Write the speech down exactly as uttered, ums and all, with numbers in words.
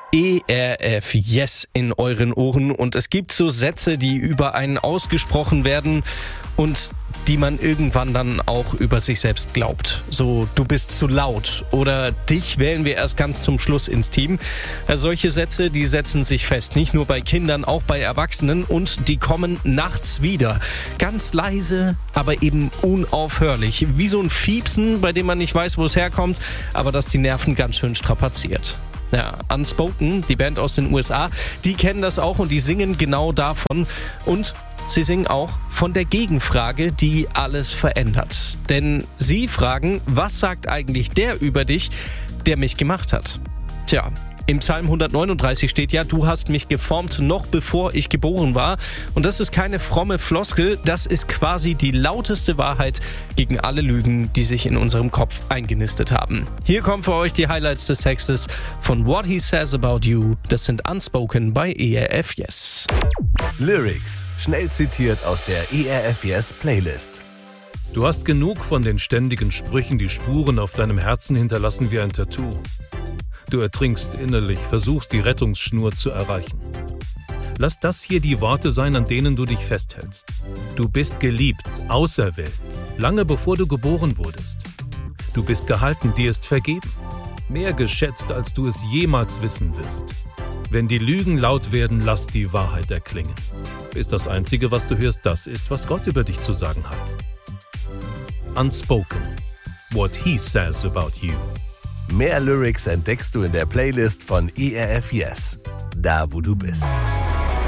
E R F Yes in euren Ohren und es gibt so Sätze, die über einen ausgesprochen werden und die man irgendwann dann auch über sich selbst glaubt. So, du bist zu laut oder dich wählen wir erst ganz zum Schluss ins Team. Ja, solche Sätze, die setzen sich fest, nicht nur bei Kindern, auch bei Erwachsenen und die kommen nachts wieder. Ganz leise, aber eben unaufhörlich. Wie so ein Fiepsen, bei dem man nicht weiß, wo es herkommt, aber das die Nerven ganz schön strapaziert. Ja, Unspoken, die Band aus den U S A, die kennen das auch und die singen genau davon. Und sie singen auch von der Gegenfrage, die alles verändert. Denn sie fragen, was sagt eigentlich der über dich, der mich gemacht hat? Tja, im Psalm hundertneununddreißig steht ja, du hast mich geformt, noch bevor ich geboren war. Und das ist keine fromme Floskel, das ist quasi die lauteste Wahrheit gegen alle Lügen, die sich in unserem Kopf eingenistet haben. Hier kommen für euch die Highlights des Textes von What He Says About You. Das sind Unspoken bei E R F Yes. Lyrics, schnell zitiert aus der E R F Yes Playlist. Du hast genug von den ständigen Sprüchen, die Spuren auf deinem Herzen hinterlassen wie ein Tattoo. Du ertrinkst innerlich, versuchst die Rettungsschnur zu erreichen. Lass das hier die Worte sein, an denen du dich festhältst. Du bist geliebt, auserwählt, lange bevor du geboren wurdest. Du bist gehalten, dir ist vergeben. Mehr geschätzt, als du es jemals wissen wirst. Wenn die Lügen laut werden, lass die Wahrheit erklingen. Bis das Einzige, was du hörst, das ist, was Gott über dich zu sagen hat. Unspoken. What He Says About You. Mehr Lyrics entdeckst du in der Playlist von E R F Yes. Da, wo du bist.